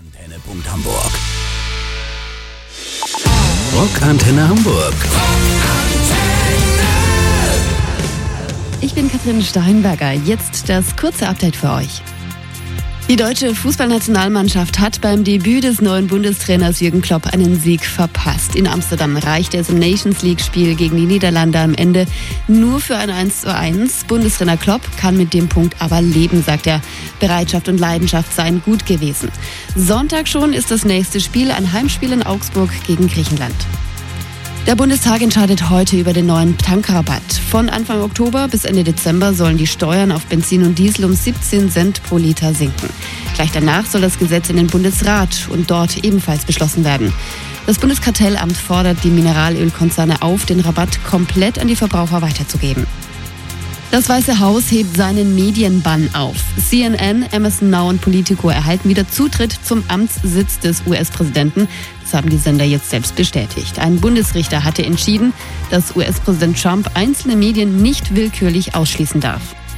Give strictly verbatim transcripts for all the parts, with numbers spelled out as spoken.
Antenne Punkt Hamburg. Rockantenne Hamburg. Ich bin Katrin Steinberger. Jetzt das kurze Update für euch. Die deutsche Fußballnationalmannschaft hat beim Debüt des neuen Bundestrainers Jürgen Klopp einen Sieg verpasst. In Amsterdam reichte es im Nations-League-Spiel gegen die Niederlande am Ende nur für ein eins zu eins. Bundestrainer Klopp kann mit dem Punkt aber leben, sagt er. Bereitschaft und Leidenschaft seien gut gewesen. Sonntag schon ist das nächste Spiel, ein Heimspiel in Augsburg gegen Griechenland. Der Bundestag entscheidet heute über den neuen Tankrabatt. Von Anfang Oktober bis Ende Dezember sollen die Steuern auf Benzin und Diesel um siebzehn Cent pro Liter sinken. Gleich danach soll das Gesetz in den Bundesrat und dort ebenfalls beschlossen werden. Das Bundeskartellamt fordert die Mineralölkonzerne auf, den Rabatt komplett an die Verbraucher weiterzugeben. Das Weiße Haus hebt seinen Medienbann auf. C N N, Amazon Now und Politico erhalten wieder Zutritt zum Amtssitz des U S-Präsidenten. Das haben die Sender jetzt selbst bestätigt. Ein Bundesrichter hatte entschieden, dass U S-Präsident Trump einzelne Medien nicht willkürlich ausschließen darf.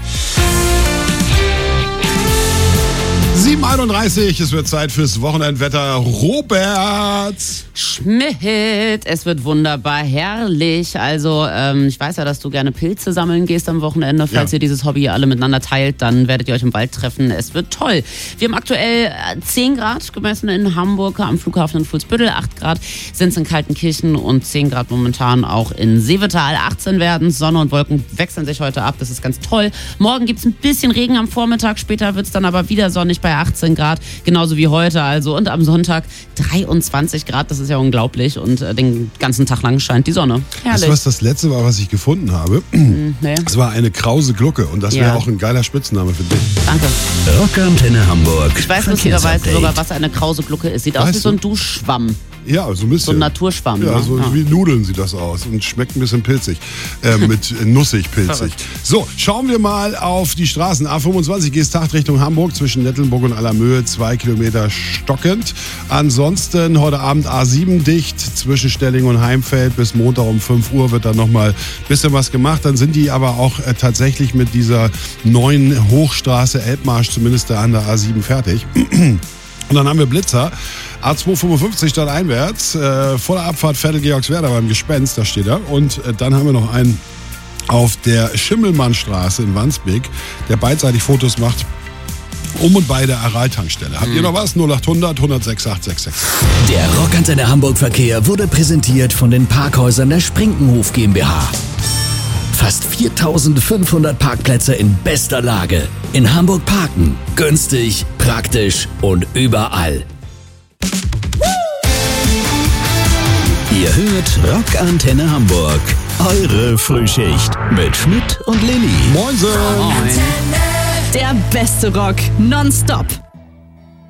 sieben Uhr einunddreißig, es wird Zeit fürs Wochenendwetter. Robert Schmidt, es wird wunderbar herrlich. Also ähm, ich weiß ja, dass du gerne Pilze sammeln gehst am Wochenende. Falls Ja. ihr dieses Hobby alle miteinander teilt, dann werdet ihr euch im Wald treffen. Es wird toll. Wir haben aktuell zehn Grad gemessen in Hamburg, am Flughafen in Fuhlsbüttel. acht Grad sind es in Kaltenkirchen und zehn Grad momentan auch in Seevetal. achtzehn werden Sonne und Wolken wechseln sich heute ab. Das ist ganz toll. Morgen gibt es ein bisschen Regen am Vormittag. Später wird es dann aber wieder sonnig bei achtzehn Grad, genauso wie heute also. Und am Sonntag dreiundzwanzig Grad, das ist ja unglaublich. Und äh, den ganzen Tag lang scheint die Sonne. Weißt du, was das letzte war, was ich gefunden habe? Nee. Das war eine krause Glucke und das wäre Ja. auch ein geiler Spitzname für dich. Danke. Rockantenne Hamburg. Ich weiß lustigerweise Verkehrsupdate. sogar, was eine krause Glucke ist. Sieht aus Weißt wie so ein du? Duschschwamm. Ja, so ein bisschen. So ein Naturschwamm. Ja, ne? so Ja. wie Nudeln sieht das aus und schmeckt ein bisschen pilzig. Äh, mit äh, nussig pilzig. Verrückt. So, schauen wir mal auf die Straßen. A fünfundzwanzig Geesthacht Richtung Hamburg zwischen Nettelnburg und Allermöhe, zwei Kilometer stockend. Ansonsten heute Abend A sieben dicht zwischen Stelling und Heimfeld. Bis Montag um fünf Uhr wird dann nochmal ein bisschen was gemacht. Dann sind die aber auch äh, tatsächlich mit dieser neuen Hochstraße Elbmarsch zumindest da an der A sieben fertig. Und dann haben wir Blitzer. A zweihundertfünfundfünfzig stadteinwärts, äh, voller Abfahrt Vettel-Georgswerda beim Gespenst, da steht er. Und äh, dann haben wir noch einen auf der Schimmelmannstraße in Wandsbek, der beidseitig Fotos macht, um und bei der Aral-Tankstelle. Habt ihr noch was? null achthundert, hundertsechs, acht sechs sechs. Der Rockantenne Hamburg Verkehr wurde präsentiert von den Parkhäusern der Sprinkenhof GmbH. Fast viertausendfünfhundert Parkplätze in bester Lage. In Hamburg parken. Günstig, praktisch und überall. Ihr hört Rockantenne Hamburg. Eure Frühschicht mit Schmidt und Lilly. Moinsen! Moin. Der beste Rock nonstop.